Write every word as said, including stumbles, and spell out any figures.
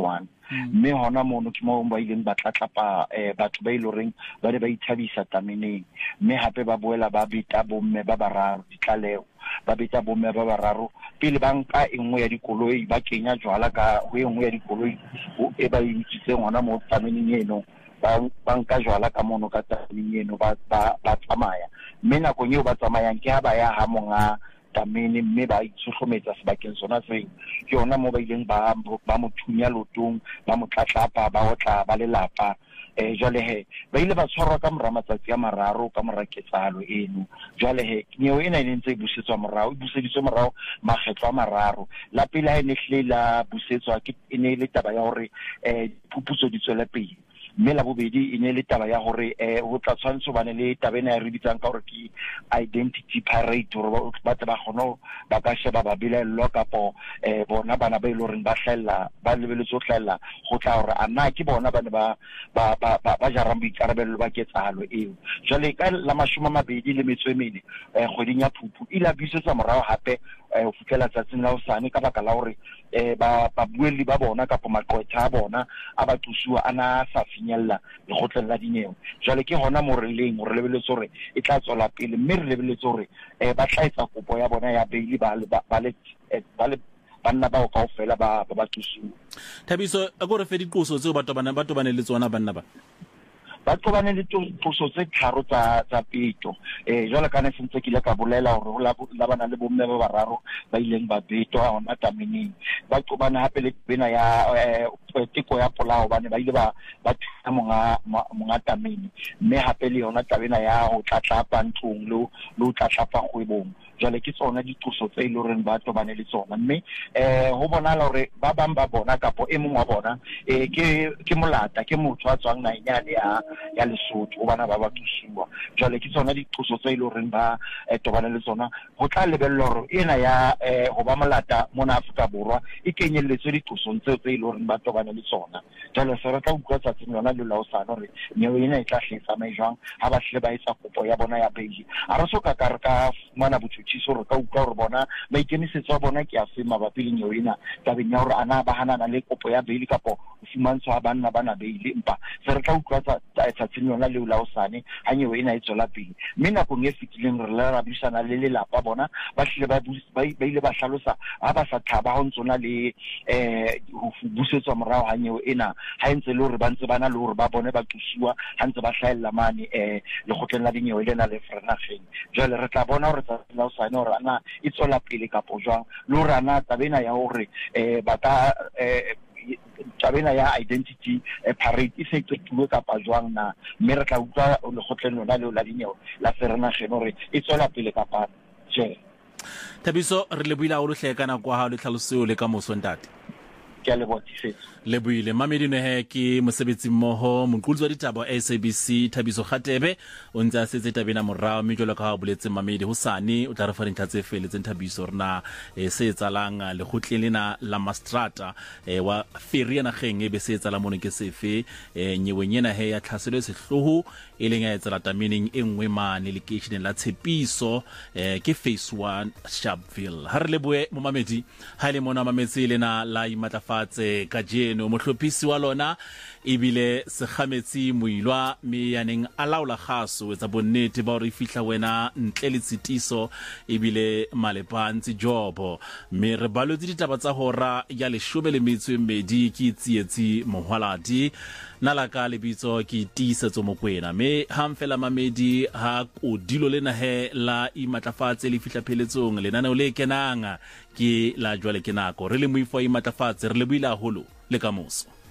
one mme hona mono ke mo ba ileng ba tlatlapa batho ba iloreng ba le ba ithabisa tameneng mme hape ba boela ba beta bomme ba bararo ditlaleo ba beta bomme ba bararo pele banka engwe ya dikoloi ba kenya jwala ka ho engwe ya dikoloi e ba itsitseng hona mo tameneng eno banka jwala ka mono ka tameneng eno ba ba tsamaya mme nakong eo ba tsamayang ke ha ba ya ha monga tamene mme ba itsohlometsa sebakeng sona se ke yona mo ba ileng ba ba mothunya lotong ba motlatlapa ba hotla ba lelapa eh jwale he ba ile ba tshwarwa ka mora matsatsi a mararo ka mora ketsahalo eno jwale he nyewe ena ile ntse e busetswa morao e buseditswe morao makgetlo a mararo la pele ha ene hle la busetswa ke ene ile taba ya hore eh phuputso di tswela pele mme la bobedi ene le taba ya hore eh ho tla tshwantsho bane le taba ena e re bitsang ka hore ke identity parade hore ba tla ba kgono ba ka sheba ba bilello kapo eh bona bana ba iloreng ba hlella ba lebeletse ho hlella go tla hore ana ke bona bana ba ba ba ba jarang boikarabello ba ketsahalo eo jwale ka la mashome a mabedi le metso e mene eh kgweding ya Phupu ile a bisetsa morao hape ho fitlela tsatsing la hosane ka baka la hore eh ba ba buelli ba bona kapo maqwetha a bona a ba tusiwa ana sa finyella le gotleng la dineo jwale ke hona mo re leng re lebeletse hore e tla tswela pele mme re lebeletse hore eh ba tla etsa kopo ya bona ya bail ba ba le ba le banna ba ka ofela ba ba tusiwa Thabiso a go re fe diqoso tseo batho bana batho bane le tsona banna ba ba tobane le tloso tse tharo tsa tsa peto eh jwale kana sentse ke ile ka bolela hore la bana le bomme ba bararo ba ileng ba beto a hona tameneng ba tobana hape le bena ya teko ya polao bane ba ile ba ba thusa monga monga tamene mme hape le yona tabena ya ho tlatlapa ntlong lo lo tlatlapa kgwebong jwale ke tsona dithuso tse ile reng ba tobane le tsona mme eh ho bonala hore ba bang ba bona kapo e mong wa bona eh ke ke molata ke motho a tswang nainyane ya ya Lesotho o bana ba ba thusiwa jwale ke tsona dithuso tse ile reng ba tobane le tsona ho tla lebello hore ena ya eh ho ba molata mona Afrika Borwa e kenyelletse dithuso tse tse ile reng ba tobane le tsona jwale se re tla utlwa tsatsing lona le la osana hore nyewe ena e tla hlesa mai jwang ha ba hle ba etsa kopo ya bona ya bail a re so ka ka re ka mana bothutsiso re ka utlwa hore bona ba ikemisetsa wa bona ke a se mabapi le nyewe ena tabeng ya hore ana ba hanana le kopo ya bail kapo o fumantshwa banna bana bail empa se re tla utlwa tsatsing lona le la osane ha nyewe ena e tswela pele mme nakong e fitileng re la ra busana le lelapa bona ba hle ba ba ile ba hlalosa ha ba sa thaba ho ntsona le eh ho busetswa morao ha nyewe ena ha entse le hore ba ntse bana le hore ba bone ba tusiwa ha ntse ba hlahella mane eh le khotleng la dinyewe lena le Vredendal jwale re tla bona hore tsatsing la osane hore ana e tswela pele kapo jwang le hore ana tabena ya hore eh ba ka eh tabena ya identity eh, parade e se tsetuwe kapa jwang na mme re tla utlwa le khotleng lona le la dinyewe la Vredendal hore e tswela pele kapa je Thabiso re le buila o hlekana kwa ha le tlhaloseo le ka mosontate ke a le botisetso le buile mamedi ne he ke mosebetsi mmoho moqulzi wa ditaba S A B C Thabiso Kgatebe o ntse a setse tabena morao mme jwalo ka ha boletse mamedi hosane o tla re fa dintlha tse feletseng Thabiso rena se etsalang le khotleng lena la Mastrata wa Ferry na geng e be se etsala mono ke sefe nyewe nyena he ya tlhaselo sehloho e leng ya etsala tameneng e nngwe mane le kitchen la Tshepiso ke phase one Sharpeville ha re le boe mo mamedi ha le mona mametsi lena la imatlafatse ka je no mohlophisi wa lona ebile se kgametsi moilwa me yaneng alaula khaso etsa bonnete ba re fihla wena ntle le tsitiso ebile malepantsi jobo me re balotse ditaba tsa hora ya leshome le metso e mmedi ke tsietsi mohwaladi nala ka lebitso ke tisetso mokwena me ha mfela mamedi ha kodilo lena he la imatlafatse le fihla pheletsong lenana o le kenanga ke la jwale ke nako re le moifo imatlafatse re le buila holo le kamoso